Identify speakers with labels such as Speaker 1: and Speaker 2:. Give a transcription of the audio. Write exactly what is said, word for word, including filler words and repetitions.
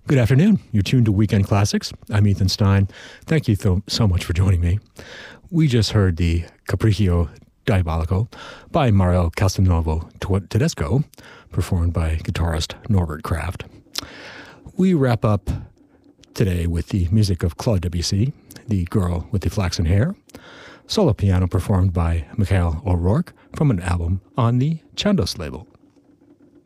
Speaker 1: Good afternoon. You're tuned to Weekend Classics. I'm Ethan Stein. Thank you th- so much for joining me. We just heard the Capriccio Diabolico by Mario Castelnuovo Tedesco, performed by guitarist Norbert Kraft. We wrap up today with the music of Claude Debussy, The Girl with the Flaxen Hair, solo piano performed by Mikhail O'Rourke from an album on the Chandos label.